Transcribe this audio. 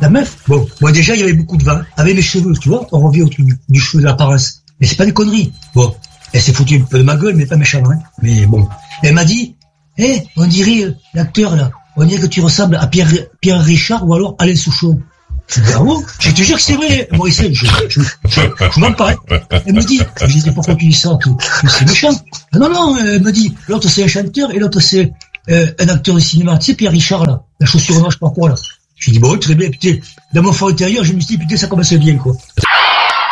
la meuf, bon, moi déjà, il y avait beaucoup de vin. Avec mes cheveux, tu vois, on revient au truc du cheveu de l'apparence. Mais c'est pas des conneries. Bon, elle s'est foutue un peu de ma gueule, mais pas méchamment, hein. Mais bon. Elle m'a dit, on dirait l'acteur, là, on dirait que tu ressembles à Pierre Richard ou alors Alain Souchon. Je dis, ah bon? Je te jure que c'est vrai, Maurice, je m'en parle. Elle me dit, je dis, pourquoi tu dis ça? C'est méchant. Ah non, elle me dit, l'autre c'est un chanteur et l'autre c'est un acteur de cinéma. Tu sais, Pierre Richard, là, la chaussure noire, je sais pas quoi, là. Je dis, bon, très bien, putain, dans mon fort intérieur, je me suis dit, putain, ça commence bien, quoi.